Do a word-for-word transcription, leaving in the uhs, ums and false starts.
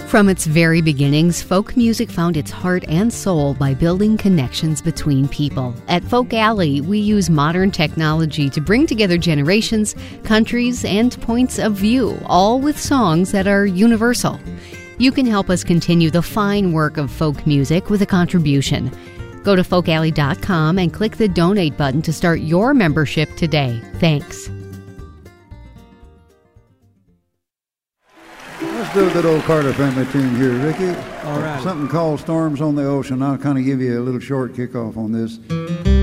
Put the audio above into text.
From its very beginnings, folk music found its heart and soul by building connections between people. At Folk Alley, we use modern technology to bring together generations, countries, and points of view, all with songs that are universal. You can help us continue the fine work of folk music with a contribution. Go to folk alley dot com and click the donate button to start your membership today. Thanks. Let's do a good old Carter family tune here, Ricky. All right. Something called Storms on the Ocean. I'll kind of give you a little short kickoff on this.